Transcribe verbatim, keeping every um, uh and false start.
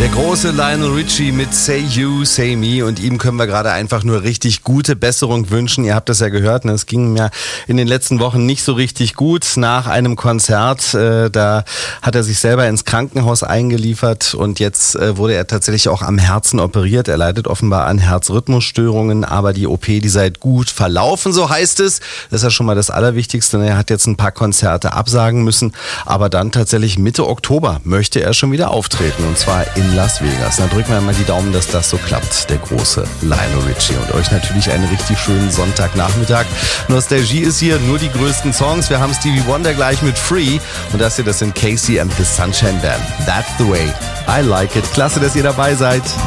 Der große Lionel Richie mit Say You, Say Me, und ihm können wir gerade einfach nur richtig gute Besserung wünschen. Ihr habt das ja gehört, ne? Es ging mir in den letzten Wochen nicht so richtig gut nach einem Konzert. Äh, da hat er sich selber ins Krankenhaus eingeliefert und jetzt äh, wurde er tatsächlich auch am Herzen operiert. Er leidet offenbar an Herzrhythmusstörungen, aber die O P, die sei gut verlaufen, so heißt es. Das ist ja schon mal das Allerwichtigste. Er hat jetzt ein paar Konzerte absagen müssen, aber dann tatsächlich Mitte Oktober möchte er schon wieder auftreten, und zwar in Las Vegas. Dann drücken wir mal die Daumen, dass das so klappt, der große Lionel Richie. Und euch natürlich einen richtig schönen Sonntagnachmittag. Nostalgie ist hier, nur die größten Songs. Wir haben Stevie Wonder gleich mit Free und das hier, das sind Casey and the Sunshine Band. That's the way I like it. Klasse, dass ihr dabei seid.